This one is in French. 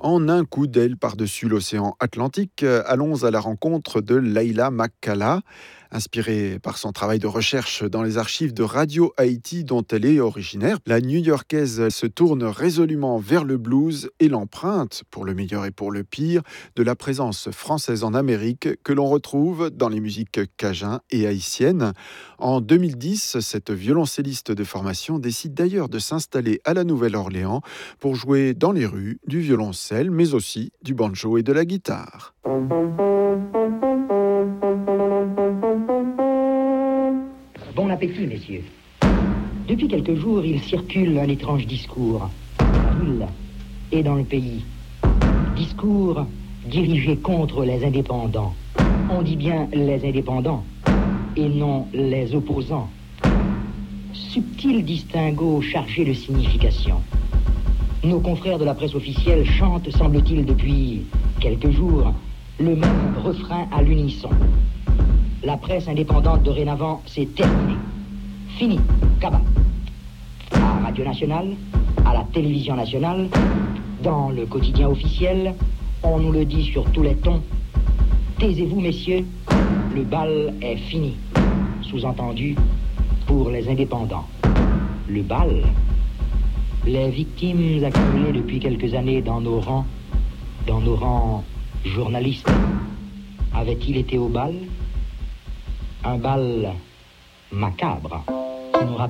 En un coup d'aile par-dessus l'océan Atlantique, allons à la rencontre de Leila McCalla. Inspirée par son travail de recherche dans les archives de Radio Haïti dont elle est originaire, la New-Yorkaise se tourne résolument vers le blues et l'empreinte, pour le meilleur et pour le pire, de la présence française en Amérique que l'on retrouve dans les musiques cajun et haïtiennes. En 2010, cette violoncelliste de formation décide d'ailleurs de s'installer à la Nouvelle-Orléans pour jouer dans les rues du violoncelle, mais aussi du banjo et de la guitare. Bon appétit, messieurs. Depuis quelques jours, il circule un étrange discours, en ville et dans le pays. Discours dirigé contre les indépendants. On dit bien les indépendants et non les opposants. Subtil distinguo chargé de signification. Nos confrères de la presse officielle chantent, semble-t-il, depuis quelques jours, le même refrain à l'unisson. La presse indépendante dorénavant, c'est terminé. Fini, cabas. À Radio Nationale, à la Télévision Nationale, dans le quotidien officiel, on nous le dit sur tous les tons. Taisez-vous, messieurs, le bal est fini. Sous-entendu, pour les indépendants. Le bal, les victimes accumulées depuis quelques années dans nos rangs journalistes, avaient-ils été au bal? Un bal macabre qui nous rappelle